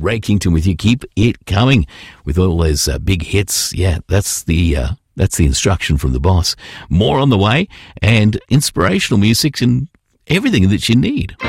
Rakington with you. Keep it coming with all those big hits. Yeah, that's the instruction from the boss. More on the way, and inspirational music and everything that you need.